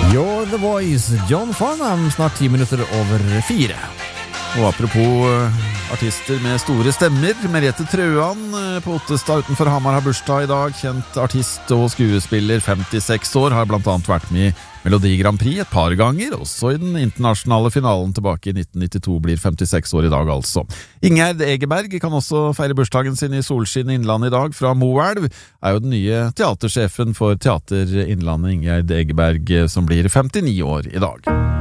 You're the Voice, John Farnham, snart 10 minutter over 4. Og apropos artister med store stemmer, Merete Trøan på Ottestad utenfor Hamar har bursdag i dag. Kjent artist og skuespiller, 56 år, har blant annet vært med i Melodi Grand Prix et par ganger, også i den internasjonale finalen tilbake i 1992, blir 56 år i dag altså. Ingjerd Egeberg kan også feire bursdagen sin i Solskinn Innlandet i dag. Fra Moelv er jo den nye teatersjefen for Teater Innlandet, Ingjerd Egeberg, som blir 59 år i dag.